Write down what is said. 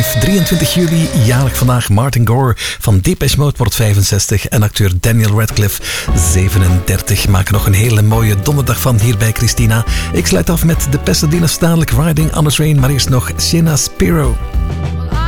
live. 23 juli, jarig vandaag. Martin Gore van Depeche Mode wordt 65 en acteur Daniel Radcliffe 37. Maken nog een hele mooie donderdag van hier bij Christina. Ik sluit af met de Pasadena's dadelijk, Riding on a Train, maar eerst nog Sienna Spiro.